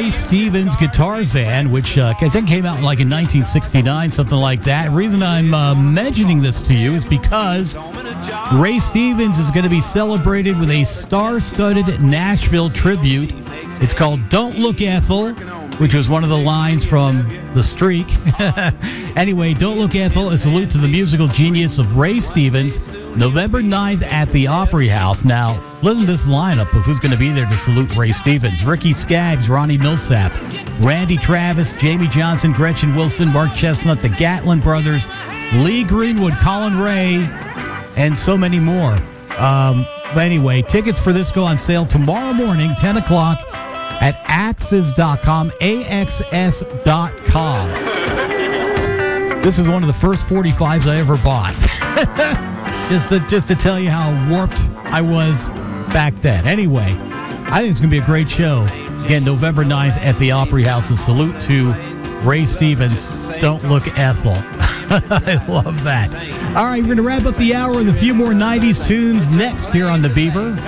Ray Stevens Guitarzan, which I think came out like in 1969, something like that. The reason I'm mentioning this to you is because Ray Stevens is going to be celebrated with a star-studded Nashville tribute. It's called Don't Look Ethel, which was one of the lines from The Streak. Anyway, Don't Look Ethel, a salute to the musical genius of Ray Stevens, November 9th at the Opry House. Now, listen to this lineup of who's going to be there to salute Ray Stevens. Ricky Skaggs, Ronnie Millsap, Randy Travis, Jamie Johnson, Gretchen Wilson, Mark Chestnut, the Gatlin Brothers, Lee Greenwood, Colin Ray, and so many more. But anyway, tickets for this go on sale tomorrow morning, 10 o'clock, at axs.com, AXS.com. This is one of the first 45s I ever bought. just to tell you how warped I was back then. Anyway, I think it's going to be a great show. Again, November 9th at the Opry House. A salute to Ray Stevens. Don't Look Ethel. I love that. All right, we're going to wrap up the hour with a few more 90s tunes next here on The Beaver.